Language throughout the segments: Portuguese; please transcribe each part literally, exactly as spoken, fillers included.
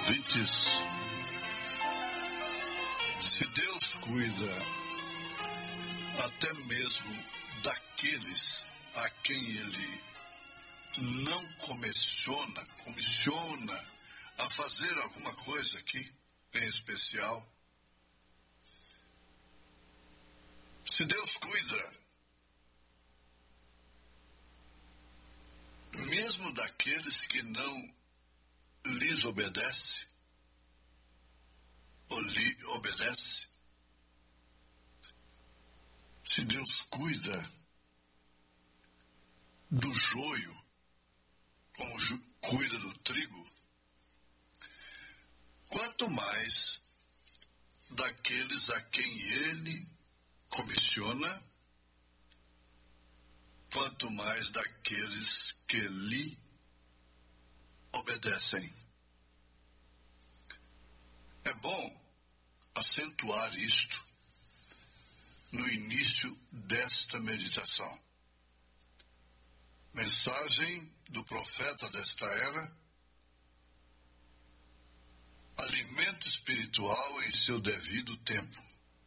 ouvintes, se Deus cuida até mesmo daqueles a quem Ele não comissiona, comissiona a fazer alguma coisa aqui, em especial, se Deus cuida mesmo daqueles que não lhes obedece, ou lhe obedece, se Deus cuida do joio, como ju- cuida do trigo, quanto mais daqueles a quem Ele comissiona, quanto mais daqueles que lhe obedecem. É bom acentuar isto no início desta meditação. Mensagem do profeta desta era, alimento espiritual em seu devido tempo.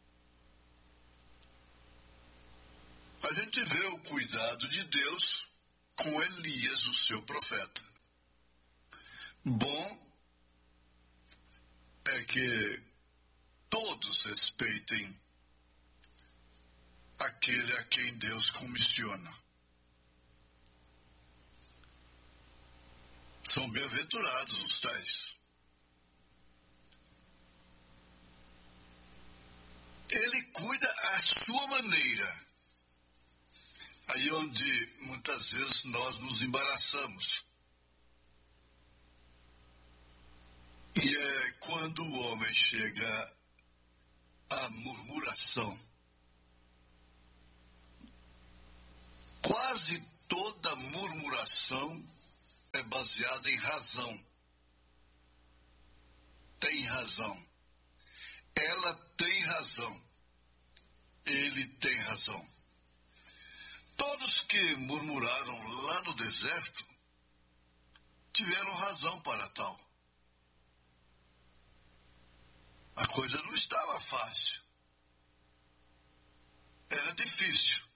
A gente vê o cuidado de Deus com Elias, o seu profeta. Bom é que todos respeitem aquele a quem Deus comissiona. São bem-aventurados os tais. Ele cuida à sua maneira. Aí onde muitas vezes nós nos embaraçamos. E é quando o homem chega à murmuração. Quase toda murmuração é baseada em razão. Tem razão. Ela tem razão. Ele tem razão. Todos que murmuraram lá no deserto tiveram razão para tal. A coisa não estava fácil. Era difícil.